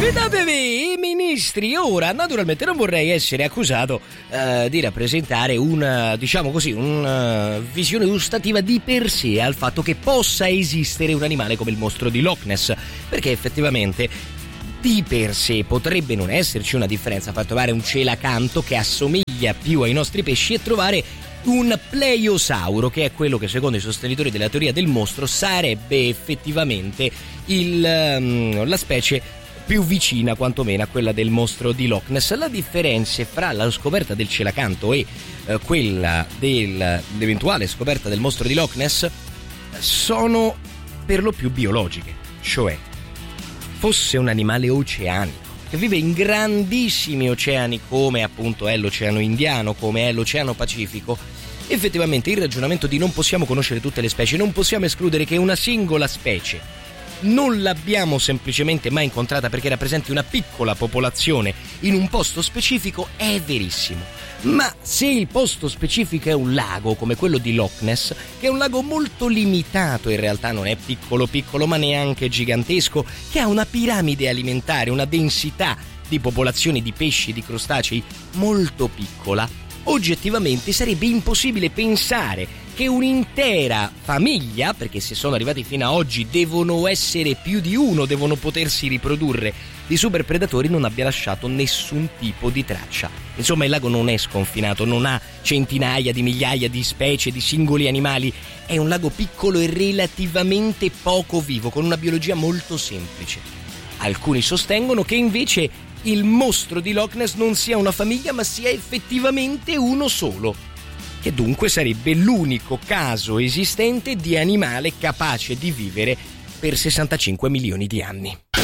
Fidatevi, ministri, ora naturalmente non vorrei essere accusato di rappresentare una visione gustativa di per sé al fatto che possa esistere un animale come il mostro di Loch Ness, perché effettivamente di per sé potrebbe non esserci una differenza fra trovare un celacanto che assomiglia più ai nostri pesci e trovare un pleiosauro, che è quello che secondo i sostenitori della teoria del mostro sarebbe effettivamente la specie più vicina quantomeno a quella del mostro di Loch Ness. La differenza fra la scoperta del celacanto e quella dell'eventuale scoperta del mostro di Loch Ness sono per lo più biologiche, cioè fosse un animale oceanico che vive in grandissimi oceani come appunto è l'Oceano Indiano, come è l'Oceano Pacifico, effettivamente il ragionamento di non possiamo conoscere tutte le specie, non possiamo escludere che una singola specie non l'abbiamo semplicemente mai incontrata perché rappresenti una piccola popolazione in un posto specifico è verissimo. Ma se il posto specifico è un lago come quello di Loch Ness, che è un lago molto limitato, in realtà non è piccolo ma neanche gigantesco, che ha una piramide alimentare, una densità di popolazioni di pesci e di crostacei molto piccola, oggettivamente sarebbe impossibile pensare che un'intera famiglia, perché se sono arrivati fino a oggi devono essere più di uno, devono potersi riprodurre, di superpredatori non abbia lasciato nessun tipo di traccia. Insomma, il lago non è sconfinato, non ha centinaia di migliaia di specie, di singoli animali, è un lago piccolo e relativamente poco vivo, con una biologia molto semplice. Alcuni sostengono che invece il mostro di Loch Ness non sia una famiglia, ma sia effettivamente uno solo, che dunque sarebbe l'unico caso esistente di animale capace di vivere per 65 milioni di anni.